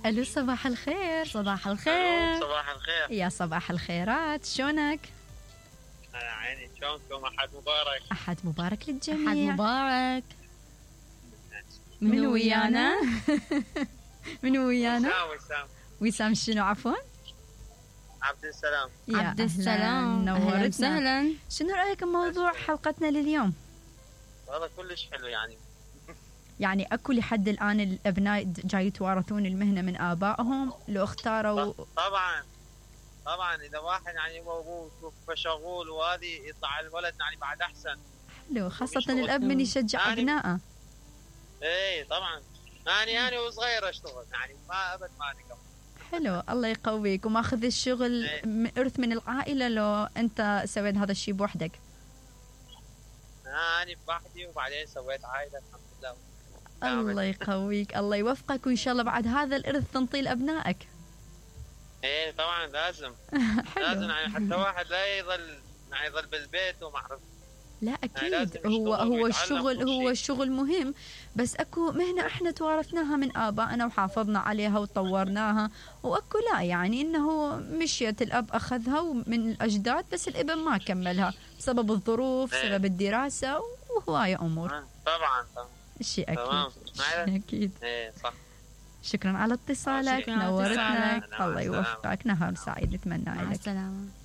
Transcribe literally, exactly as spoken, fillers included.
الو صباح الخير. صباح الخير. صباح الخير. يا صباح الخيرات، شلونك؟ يا عيني شلونكم؟ احد مبارك. احد مبارك للجميع. أحد مبارك. من ويانا؟ من ويانا؟ وسام وسام وسام شنو عفوا؟ عبد السلام. يا عبد السلام، أهلاً، أهلا نورتنا. وسهلا. شنو رأيك بموضوع حلقتنا لليوم؟ والله كلش حلو يعني. يعني اكو لحد الان الابناء جاي يتوارثون المهنه من ابائهم لو اختاروا. طبعا طبعا اذا واحد يعني هو ابوه شغول وهذه يطلع الولد يعني بعد احسن. حلو، خاصه الاب من يشجع يعني ابنائه. ايه طبعا. يعني انا وصغير اشتغل يعني ما ابد ما نقف. حلو، الله يقويك. وماخذ الشغل م- ارث من العائله لو انت سويت هذا الشيء بوحدك؟ انا بوحدي وبعدين سويت عائله الحمد لله. الله يقويك، الله يوفقك، وان شاء الله بعد هذا الارث تنطيه لابنائك. ايه طبعا لازم. لازم يعني حتى واحد لا يظل يعني يظل بالبيت وما اعرف. لا اكيد، هو هو الشغل هو الشغل مهم، بس اكو مهنه احنا توارثناها من ابائنا وحافظنا عليها وطورناها، واكو لا يعني انه مشيت الاب اخذها من الاجداد بس الابن ما كملها بسبب الظروف، ايه. سبب الدراسه وهوايه امور. طبعا طبعا. شيء اكيد. تمام. شيء اكيد. ايه صح. شكرا على اتصالك، شكراً على نورتنا. اتصالك. الله يوفقك، نهار سعيد نتمنى مع لك. السلامة.